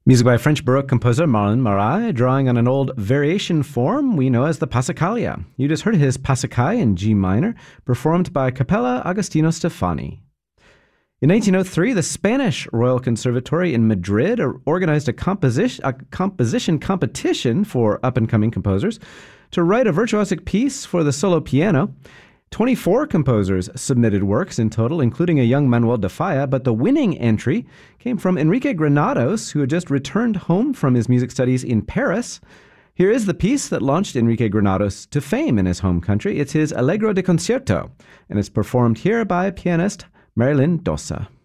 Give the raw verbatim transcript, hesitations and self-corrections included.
Music by French Baroque composer Marlon Marais, drawing on an old variation form we know as the Passacaglia. You just heard his Passacaglia in G minor, performed by Capella Agostino Stefani. In nineteen oh three, the Spanish Royal Conservatory in Madrid organized a composition, a composition competition for up-and-coming composers to write a virtuosic piece for the solo piano. twenty-four composers submitted works in total, including a young Manuel de Falla, but the winning entry came from Enrique Granados, who had just returned home from his music studies in Paris. Here is the piece that launched Enrique Granados to fame in his home country. It's his Allegro de Concierto, and it's performed here by pianist Marilyn Dossa.